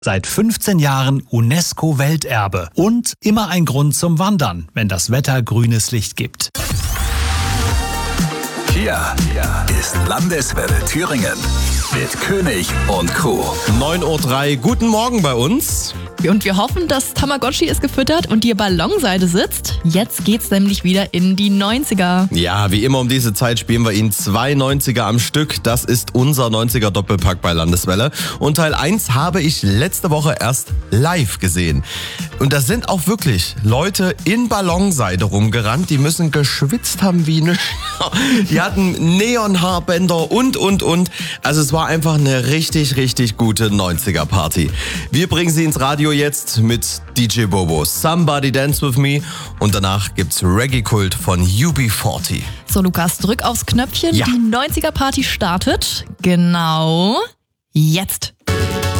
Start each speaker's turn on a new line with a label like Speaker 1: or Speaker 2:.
Speaker 1: Seit 15 Jahren UNESCO-Welterbe und immer ein Grund zum Wandern, wenn das Wetter grünes Licht gibt.
Speaker 2: Hier ist Landeswelle Thüringen mit König und Crew.
Speaker 3: 9:03 Uhr, guten Morgen bei uns.
Speaker 4: Und wir hoffen, das Tamagotchi ist gefüttert und die Ballonseide sitzt. Jetzt geht's nämlich wieder in die 90er.
Speaker 3: Ja, wie immer um diese Zeit spielen wir Ihnen 2 90er am Stück. Das ist unser 90er Doppelpack bei Landeswelle. Und Teil 1 habe ich letzte Woche erst live gesehen. Und da sind auch wirklich Leute in Ballonseide rumgerannt, die müssen geschwitzt haben wie eine Die hatten Neonhaarbänder und. Also es war einfach eine richtig, richtig gute 90er-Party. Wir bringen sie ins Radio jetzt mit DJ Bobo, Somebody Dance With Me, und danach gibt's Reggae-Kult von UB40.
Speaker 4: So, Lukas, drück aufs Knöpfchen.
Speaker 3: Ja.
Speaker 4: Die 90er-Party startet. Genau jetzt.